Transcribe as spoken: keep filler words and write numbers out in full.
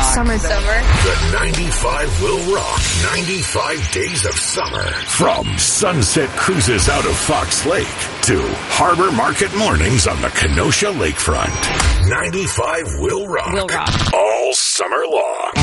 rock. Summer. Summer. The ninety-five will rock. ninety-five days of summer. From sunset cruises out of Fox Lake to Harbor Market mornings on the Kenosha lakefront. ninety-five will rock. Will rock. All summer long.